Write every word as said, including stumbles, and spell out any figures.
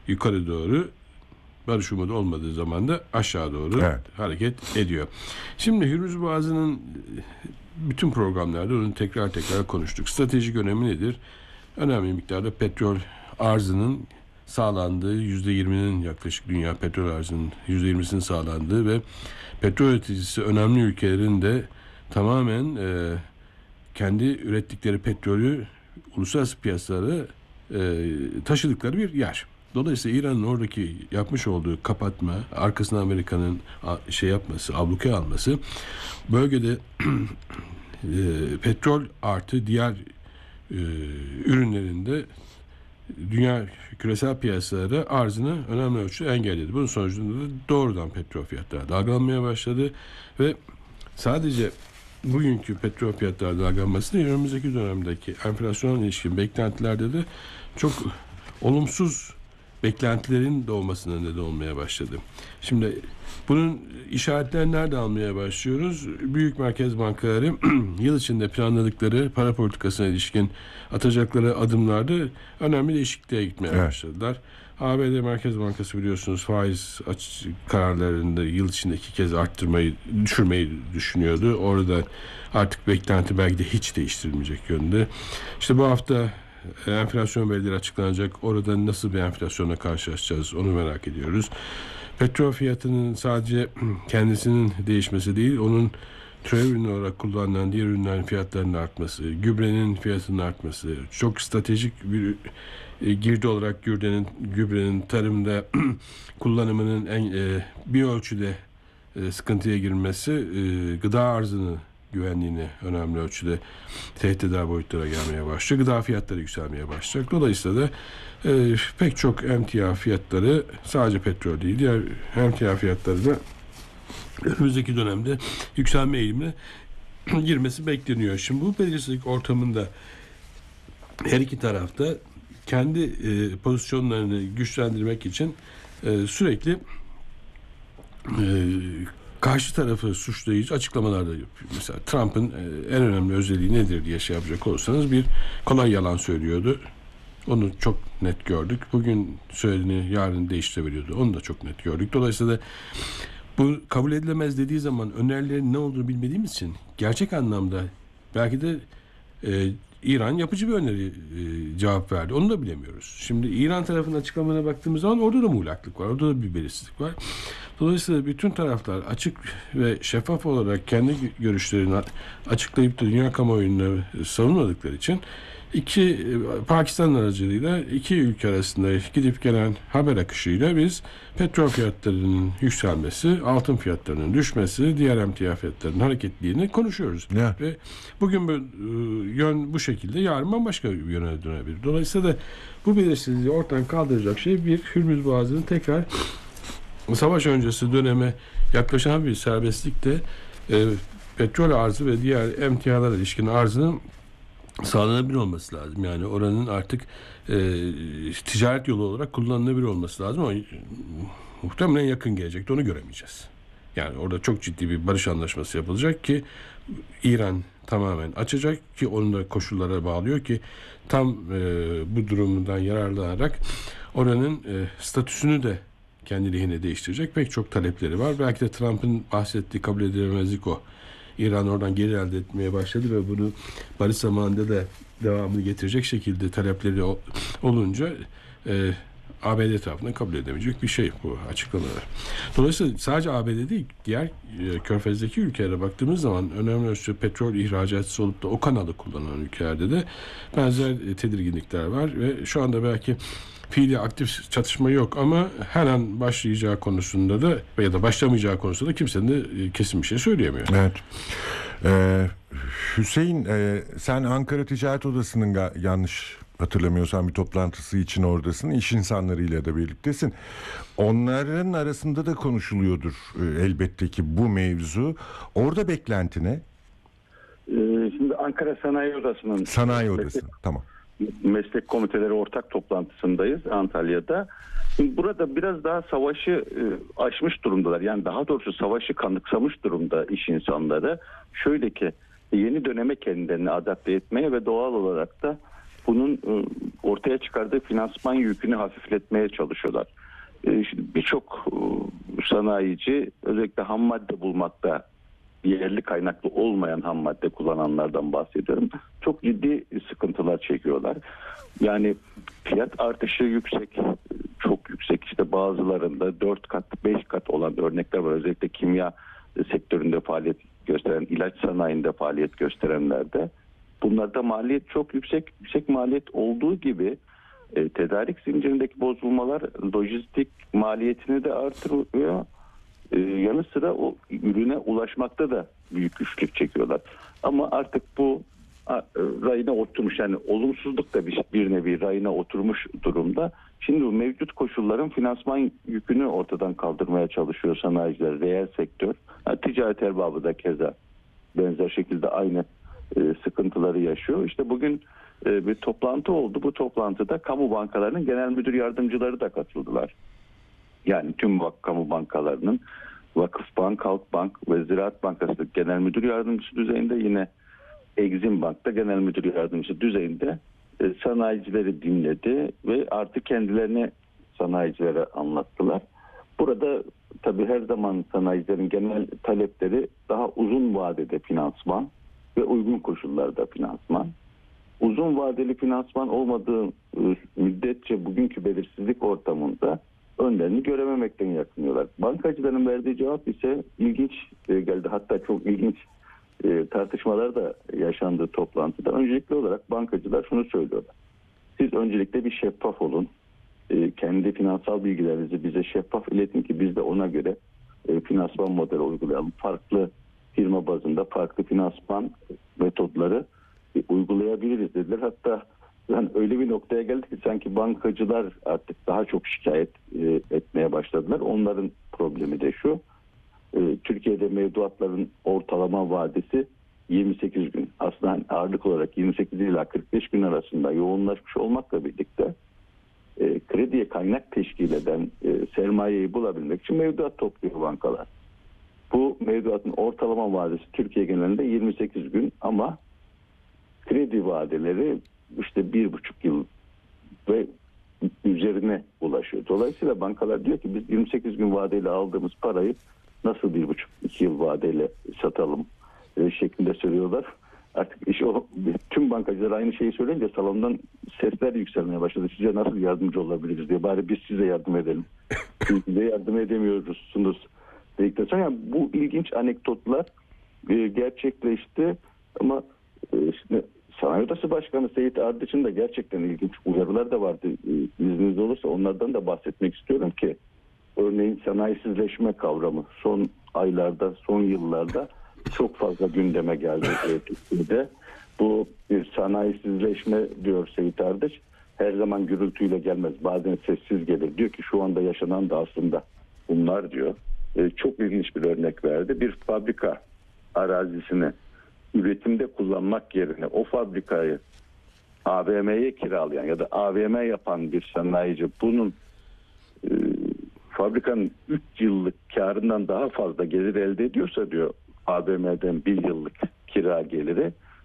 yukarı doğru, barış umudu olmadığı zaman da aşağı doğru evet. hareket ediyor. Şimdi Hürmüz Boğazı'nın bütün programlarda onu tekrar tekrar konuştuk. Stratejik önemi nedir? Önemli miktarda petrol arzının sağlandığı, yüzde yirminin yaklaşık dünya petrol arzının yüzde yirmisinin sağlandığı ve petrol üreticisi önemli ülkelerin de tamamen e, kendi ürettikleri petrolü uluslararası piyasalara e, taşıdıkları bir yer. Dolayısıyla İran'ın oradaki yapmış olduğu kapatma, arkasına Amerika'nın şey yapması, abluke alması bölgede e, petrol artı diğer e, ürünlerinde dünya küresel piyasalara arzını önemli ölçüde engelledi. Bunun sonucunda da doğrudan petrol fiyatları dalgalanmaya başladı ve sadece bugünkü petrol fiyatları dalgalanmasının önümüzdeki dönemdeki enflasyona ilişkin beklentilerde de çok olumsuz beklentilerin doğmasına neden olmaya başladı. Şimdi bunun işaretlerini nerede almaya başlıyoruz? Büyük merkez bankaları yıl içinde planladıkları para politikasına ilişkin atacakları adımlarda önemli değişikliğe gitmeye evet. başladılar. A B D Merkez Bankası biliyorsunuz faiz kararlarında yıl içinde iki kez arttırmayı, düşürmeyi düşünüyordu. Orada artık beklenti belki de hiç değiştirilmeyecek yönde. İşte bu hafta enflasyon verileri açıklanacak. Orada nasıl bir enflasyonla karşılaşacağız onu merak ediyoruz. Petrol fiyatının sadece kendisinin değişmesi değil, onun türev ürünü olarak kullanılan diğer ürünlerin fiyatlarının artması, gübrenin fiyatının artması, çok stratejik bir e, girdi olarak gübrenin, gübrenin tarımda kullanımının en, e, bir ölçüde e, sıkıntıya girmesi e, gıda arzını güvenliğini önemli ölçüde tehdit eder boyutlara gelmeye başlayacak. Gıda fiyatları yükselmeye başlayacak. Dolayısıyla da e, pek çok emtia fiyatları sadece petrol değil, diğer emtia fiyatları da önümüzdeki dönemde yükselme eğilimine girmesi bekleniyor. Şimdi bu belirsizlik ortamında her iki tarafta kendi e, pozisyonlarını güçlendirmek için e, sürekli e, karşı tarafı suçlayıcı açıklamalar da yapıyor. Mesela Trump'ın e, en önemli özelliği nedir diye şey yapacak olursanız bir kolay yalan söylüyordu. Onu çok net gördük. Bugün söylediğini yarın değiştirebiliyordu. Onu da çok net gördük. Dolayısıyla bu kabul edilemez dediği zaman önerilerin ne olduğunu bilmediğimiz için gerçek anlamda belki de e, İran yapıcı bir öneri e, cevap verdi. Onu da bilemiyoruz. Şimdi İran tarafının açıklamalarına baktığımız zaman orada da muğlaklık var. Orada da bir belirsizlik var. Dolayısıyla bütün taraflar açık ve şeffaf olarak kendi görüşlerini açıklayıp da dünya kamuoyunda savunmadıkları için iki Pakistan aracılığıyla iki ülke arasında gidip gelen haber akışıyla biz petrol fiyatlarının yükselmesi, altın fiyatlarının düşmesi, diğer emtia fiyatlarının hareketliliğini konuşuyoruz. Yeah. Ve bugün bu yön bu şekilde, yarın bambaşka bir yöne dönebilir. Dolayısıyla da bu belirsizliği ortadan kaldıracak şey bir Hürmüz Boğazı'nın tekrar savaş öncesi döneme yaklaşan bir serbestlikte e, petrol arzı ve diğer emtialara ilişkin arzının sağlanabilir olması lazım. Yani oranın artık e, ticaret yolu olarak kullanılabilir olması lazım ama muhtemelen yakın gelecekte onu göremeyeceğiz. Yani orada çok ciddi bir barış anlaşması yapılacak ki İran tamamen açacak ki onu da koşullara bağlıyor ki tam e, bu durumundan yararlanarak oranın e, statüsünü de kendi lehine değiştirecek pek çok talepleri var. Belki de Trump'ın bahsettiği kabul edilemezlik o. İran oradan geri elde etmeye başladı ve bunu barış zamanında da devamını getirecek şekilde talepleri olunca e, A B D tarafından kabul edemeyecek bir şey bu açıklamalar. Dolayısıyla sadece A B D değil, diğer e, Körfez'deki ülkelere baktığımız zaman önemli ölçüde petrol ihracatçısı olup da o kanalı kullanan ülkelerde de benzer e, tedirginlikler var ve şu anda belki fiili aktif çatışma yok ama her an başlayacağı konusunda da veya da başlamayacağı konusunda kimsenin de kesin bir şey söyleyemiyor. Evet. Ee, Hüseyin, e, sen Ankara Ticaret Odası'nın ga- yanlış hatırlamıyorsam bir toplantısı için oradasın. İş insanlarıyla da birliktesin. Onların arasında da konuşuluyordur e, elbette ki bu mevzu. Orada beklenti ne? Ee, şimdi Ankara Sanayi Odası'nın Sanayi Odası, meslek, tamam. Meslek komiteleri ortak toplantısındayız Antalya'da. Şimdi burada biraz daha savaşı e, aşmış durumdalar. Yani daha doğrusu savaşı kanıksamış durumda iş insanları. Şöyle ki yeni döneme kendilerini adapte etmeye ve doğal olarak da bunun e, ortaya çıkardığı finansman yükünü hafifletmeye çalışıyorlar. E, şimdi birçok e, sanayici özellikle ham madde bulmakta yerli kaynaklı olmayan ham madde kullananlardan bahsediyorum. Çok ciddi sıkıntılar çekiyorlar. Yani fiyat artışı yüksek, çok yüksek. İşte bazılarında dört kat, beş kat olan örnekler var. Özellikle kimya sektöründe faaliyet gösteren, ilaç sanayinde faaliyet gösterenlerde. Bunlarda maliyet çok yüksek. Yüksek maliyet olduğu gibi e, tedarik zincirindeki bozulmalar lojistik maliyetini de artırıyor. Ee, yanı sıra o ürüne ulaşmakta da büyük güçlük çekiyorlar. Ama artık bu a, e, rayına oturmuş, yani olumsuzluk da bir, bir nevi rayına oturmuş durumda. Şimdi bu mevcut koşulların finansman yükünü ortadan kaldırmaya çalışıyor sanayiciler, reel sektör. Ha, ticaret erbabı da keza benzer şekilde aynı e, sıkıntıları yaşıyor. İşte bugün e, bir toplantı oldu. Bu toplantıda kamu bankalarının genel müdür yardımcıları da katıldılar. Yani tüm kamu bankalarının Vakıfbank, Halkbank ve Ziraat Bankası Genel Müdür Yardımcısı düzeyinde, yine Exim Bank'ta Genel Müdür Yardımcısı düzeyinde e, sanayicileri dinledi ve artık kendilerini sanayicilere anlattılar. Burada tabii her zaman sanayicilerin genel talepleri daha uzun vadede finansman ve uygun koşullarda finansman. Uzun vadeli finansman olmadığı e, müddetçe bugünkü belirsizlik ortamında önlerini görememekten yakınıyorlar. Bankacıların verdiği cevap ise ilginç geldi. Hatta çok ilginç e, tartışmalar da yaşandı toplantıda. Öncelikli olarak bankacılar şunu söylüyorlar. Siz öncelikle bir şeffaf olun. E, kendi finansal bilgilerinizi bize şeffaf iletin ki biz de ona göre e, finansman modeli uygulayalım. Farklı firma bazında farklı finansman metodları e, uygulayabiliriz dediler. Hatta yani öyle bir noktaya geldik ki sanki bankacılar artık daha çok şikayet e, etmeye başladılar. Onların problemi de şu. E, Türkiye'de mevduatların ortalama vadesi yirmi sekiz gün. Aslında hani ağırlık olarak yirmi sekiz ila kırk beş gün arasında yoğunlaşmış olmakla birlikte e, krediye kaynak teşkil eden e, sermayeyi bulabilmek için mevduat topluyor bankalar. Bu mevduatın ortalama vadesi Türkiye genelinde yirmi sekiz gün ama kredi vadeleri işte bir buçuk yıl ve üzerine ulaşıyor. Dolayısıyla bankalar diyor ki biz yirmi sekiz gün vadeyle aldığımız parayı nasıl bir buçuk iki yıl vadeyle satalım e, şeklinde söylüyorlar. Artık iş o, tüm bankacılar aynı şeyi söyleyince salondan sesler yükselmeye başladı. Size nasıl yardımcı olabiliriz diye. Bari biz size yardım edelim. Biz size yardım edemiyorsunuz dedikten sonra yani bu ilginç anekdotlar e, gerçekleşti ama e, şimdi Sanayi Odası Başkanı Seyit Ardıç'ın da gerçekten ilginç uyarılar da vardı. İzniniz olursa onlardan da bahsetmek istiyorum ki örneğin sanayisizleşme kavramı son aylarda, son yıllarda çok fazla gündeme geldi Türkiye'de. Bu bir sanayisizleşme diyor Seyit Ardıç. Her zaman gürültüyle gelmez. Bazen sessiz gelir. Diyor ki şu anda yaşanan da aslında bunlar diyor. Çok ilginç bir örnek verdi. Bir fabrika arazisini üretimde kullanmak yerine o fabrikayı A V M'ye kiralayan ya da A V M yapan bir sanayici bunun e, fabrikanın üç yıllık karından daha fazla gelir elde ediyorsa diyor A V M'den bir yıllık kira geliri